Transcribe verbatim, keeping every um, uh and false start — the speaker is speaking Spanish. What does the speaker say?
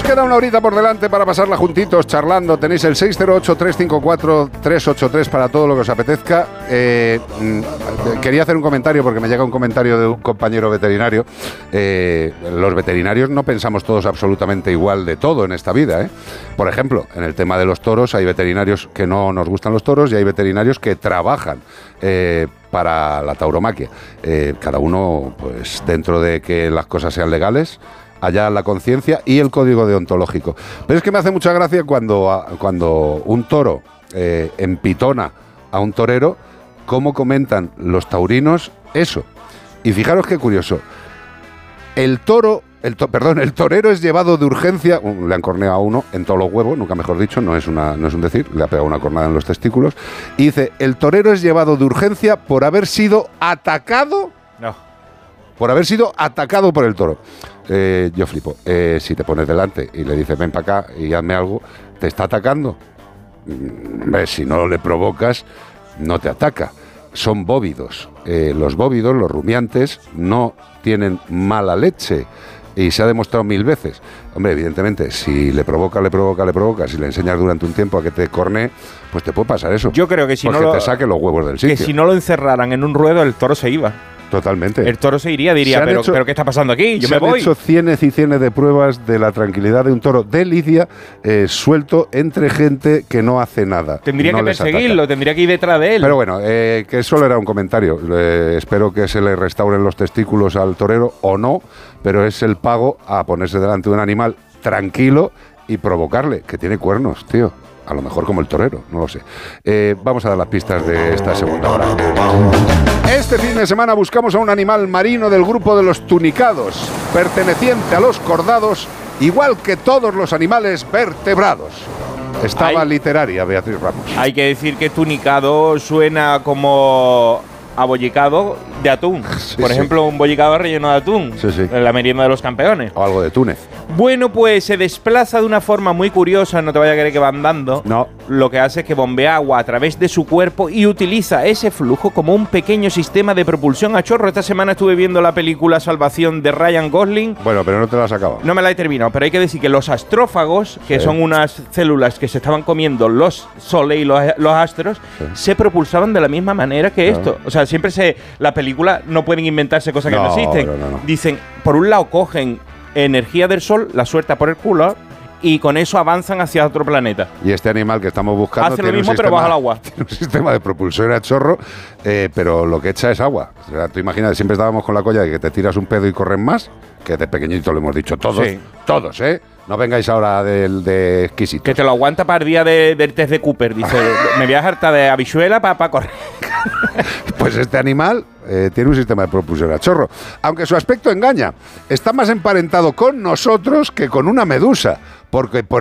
queda una horita por delante para pasarla juntitos, charlando. Tenéis el seis cero ocho, tres cinco cuatro, tres ocho tres para todo lo que os apetezca. Eh, quería hacer un comentario porque me llega un comentario de un compañero veterinario. Eh, los veterinarios no pensamos todos absolutamente igual de todo en esta vida, ¿eh? Por ejemplo, en el tema de los toros hay veterinarios que no nos gustan los toros y hay veterinarios que trabajan eh, para la tauromaquia. Eh, cada uno, pues dentro de que las cosas sean legales, allá la conciencia y el código deontológico. Pero es que me hace mucha gracia cuando, cuando un toro eh, empitona a un torero, cómo comentan los taurinos eso. Y fijaros qué curioso. El toro, el to, perdón, el torero es llevado de urgencia, le han corneado a uno en todos los huevos, nunca mejor dicho, no es, una, no es un decir, le ha pegado una cornada en los testículos, y dice, el torero es llevado de urgencia por haber sido atacado, no. por haber sido atacado por el toro. Eh, yo flipo. Eh, si te pones delante y le dices, ven para acá y hazme algo, ¿te está atacando? Mm, si no le provocas, no te ataca. Son bóvidos. Eh, los bóvidos, los rumiantes, no tienen mala leche. Y se ha demostrado mil veces. Hombre, evidentemente, si le provoca, le provoca, le provoca, si le enseñas durante un tiempo a que te cornee, pues te puede pasar eso. Yo creo que si porque no lo, te saque los huevos del sitio. Que si no lo encerraran en un ruedo, el toro se iba. Totalmente. El toro se iría, diría, pero, hecho, pero ¿qué está pasando aquí? Yo se me voy. Han hecho cienes y cienes de pruebas de la tranquilidad de un toro de lidia eh, suelto entre gente que no hace nada. Tendría no que perseguirlo, tendría que ir detrás de él. Pero bueno, eh, que solo era un comentario. Eh, espero que se le restauren los testículos al torero o no, pero es el pago a ponerse delante de un animal tranquilo y provocarle, que tiene cuernos, tío. A lo mejor como el torero, no lo sé. Eh, vamos a dar las pistas de esta segunda hora. Este fin de semana buscamos a un animal marino del grupo de los tunicados, perteneciente a los cordados, igual que todos los animales vertebrados. Estaba hay, literaria Beatriz Ramos. Hay que decir que tunicado suena como abollicado de atún. Sí, Por ejemplo, sí. un bollicado relleno de atún. Sí, sí. En la merienda de los campeones. O algo de Túnez. Bueno, pues se desplaza de una forma muy curiosa, no te vaya a creer que va andando. No. Lo que hace es que bombea agua a través de su cuerpo y utiliza ese flujo como un pequeño sistema de propulsión a chorro. Esta semana estuve viendo la película Salvación de Ryan Gosling. Bueno, pero no te la has acabado. No me la he terminado, pero hay que decir que los astrófagos, que sí. son unas células que se estaban comiendo los soles y los, los astros, sí. se propulsaban de la misma manera que claro. esto. O sea, siempre se... La película no pueden inventarse cosas no, que no existen. No, no, no. Dicen, por un lado cogen energía del sol, la suelta por el culo y con eso avanzan hacia otro planeta. Y este animal que estamos buscando hace lo mismo pero baja el agua. Tiene un sistema de propulsión a chorro, eh, pero lo que echa es agua. O sea, tú imaginas, siempre estábamos con la colla de que te tiras un pedo y corren más, que de pequeñito lo hemos dicho todos, sí. todos, ¿eh? No vengáis ahora del de exquisitos. Que te lo aguanta para el día de, del test de Cooper. Dice, me voy a hartar de habichuela para pa correr. Pues este animal eh, tiene un sistema de propulsión a chorro. Aunque su aspecto engaña. Está más emparentado con nosotros que con una medusa. Porque por